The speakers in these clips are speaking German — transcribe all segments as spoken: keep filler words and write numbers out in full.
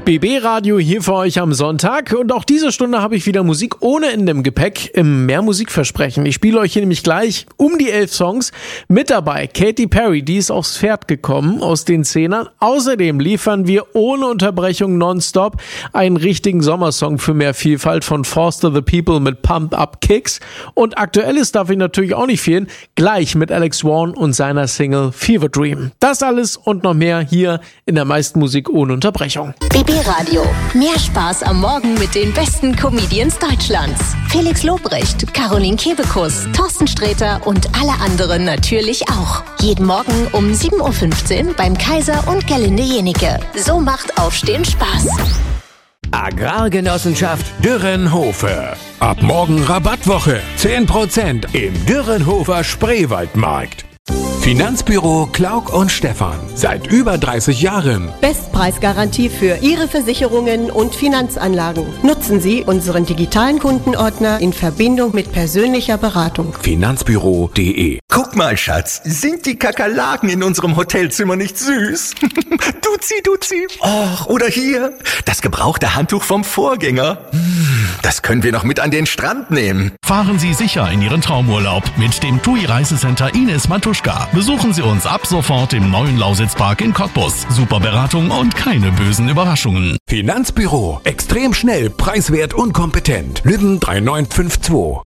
B B-Radio hier für euch am Sonntag und auch diese Stunde habe ich wieder Musik ohne Ende im Gepäck im Mehr-Musik-Versprechen. Ich spiele euch hier nämlich gleich um die elf Songs. Mit dabei Katy Perry, die ist aufs Pferd gekommen aus den Zehnern. Außerdem liefern wir ohne Unterbrechung nonstop einen richtigen Sommersong für mehr Vielfalt von Foster the People mit Pump Up Kicks. Und aktuelles darf ich natürlich auch nicht fehlen, gleich mit Alex Warren und seiner Single Fever Dream. Das alles und noch mehr hier in der meisten Musik ohne Unterbrechung. B B-Radio. Mehr Spaß am Morgen mit den besten Comedians Deutschlands. Felix Lobrecht, Caroline Kebekus, Thorsten Sträter und alle anderen natürlich auch. Jeden Morgen um sieben Uhr fünfzehn beim Kaiser und Gerlinde Jenike. So macht Aufstehen Spaß. Agrargenossenschaft Dürrenhofer. Ab morgen Rabattwoche. zehn Prozent im Dürrenhofer Spreewaldmarkt. Finanzbüro Klauk und Stephan. Seit über dreißig Jahren. Bestpreisgarantie für Ihre Versicherungen und Finanzanlagen. Nutzen Sie unseren digitalen Kundenordner in Verbindung mit persönlicher Beratung. Finanzbüro punkt de. Guck mal, Schatz, sind die Kakerlaken in unserem Hotelzimmer nicht süß? Duzi, duzi. Och, oder hier, das gebrauchte Handtuch vom Vorgänger. Das können wir noch mit an den Strand nehmen. Fahren Sie sicher in Ihren Traumurlaub mit dem T U I Reisecenter Ines Matuschka. Besuchen Sie uns ab sofort im neuen Lausitzpark in Cottbus. Super Beratung und keine bösen Überraschungen. Finanzbüro. Extrem schnell, preiswert und kompetent. Lübben drei neun fünf zwei.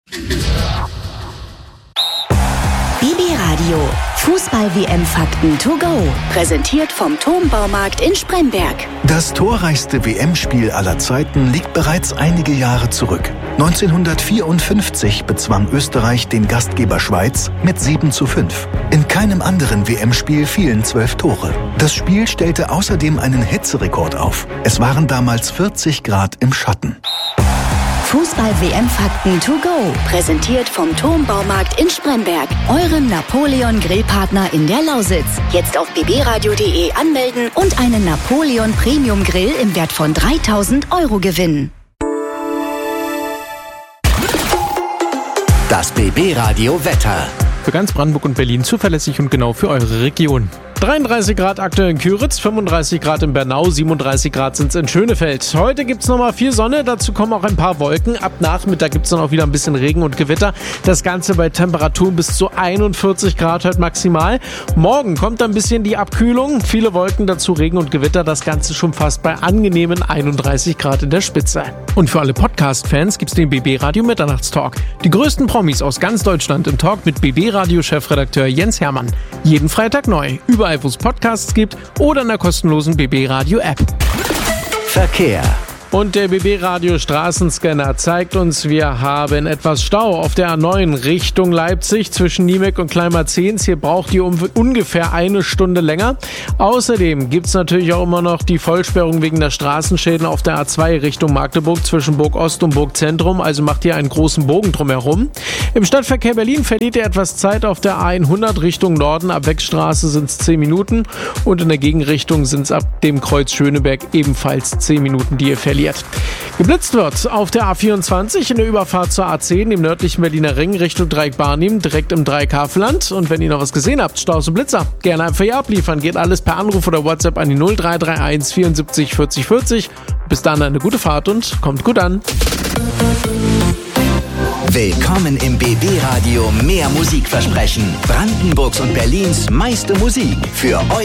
B B-Radio. Fußball-W M-Fakten to go. Präsentiert vom Turmbaumarkt in Spremberg. Das torreichste W M-Spiel aller Zeiten liegt bereits einige Jahre zurück. neunzehnhundertvierundfünfzig bezwang Österreich den Gastgeber Schweiz mit sieben zu fünf. In keinem anderen W M-Spiel fielen zwölf Tore. Das Spiel stellte außerdem einen Hitzerekord auf. Es waren damals vierzig Grad im Schatten. Fußball-W M-Fakten to go. Präsentiert vom Turmbaumarkt in Spremberg. Eurem Napoleon-Grillpartner in der Lausitz. Jetzt auf b b radio punkt de anmelden und einen Napoleon Premium Grill im Wert von dreitausend Euro gewinnen. Das B B-Radio Wetter. Für ganz Brandenburg und Berlin zuverlässig und genau für eure Region. dreiunddreißig Grad aktuell in Küritz, fünfunddreißig Grad in Bernau, siebenunddreißig Grad sind es in Schönefeld. Heute gibt's nochmal viel Sonne, dazu kommen auch ein paar Wolken. Ab Nachmittag gibt's dann auch wieder ein bisschen Regen und Gewitter. Das Ganze bei Temperaturen bis zu einundvierzig Grad heute maximal. Morgen kommt ein bisschen die Abkühlung, viele Wolken, dazu Regen und Gewitter. Das Ganze schon fast bei angenehmen einunddreißig Grad in der Spitze. Und für alle Podcast-Fans gibt's den B B-Radio Mitternachtstalk. Die größten Promis aus ganz Deutschland im Talk mit B B-Radio-Chefredakteur Jens Hermann. Jeden Freitag neu, überall wo es Podcasts gibt oder in der kostenlosen B B-Radio-App. Verkehr. Und der B B-Radio Straßenscanner zeigt uns, wir haben etwas Stau auf der A neun Richtung Leipzig zwischen Niemek und Kleinmarzens. Hier braucht ihr um ungefähr eine Stunde länger. Außerdem gibt's natürlich auch immer noch die Vollsperrung wegen der Straßenschäden auf der A zwei Richtung Magdeburg zwischen Burg Ost und Burg Zentrum. Also macht ihr einen großen Bogen drumherum. Im Stadtverkehr Berlin verliert ihr etwas Zeit auf der A hundert Richtung Norden. Ab Wegstraße sind es zehn Minuten und in der Gegenrichtung sind es ab dem Kreuz Schöneberg ebenfalls zehn Minuten, die ihr verliert. Geblitzt wird auf der A vierundzwanzig in der Überfahrt zur A zehn im nördlichen Berliner Ring Richtung Dreieck Barnim, direkt im Dreieck-Havelland. Und wenn ihr noch was gesehen habt, Staus und Blitzer, gerne einfach hier abliefern. Geht alles per Anruf oder WhatsApp an die null drei drei eins vierundsiebzig vierzig vierzig. Bis dann eine gute Fahrt und kommt gut an. Willkommen im B B-Radio Mehr Musikversprechen. Brandenburgs und Berlins meiste Musik für euch.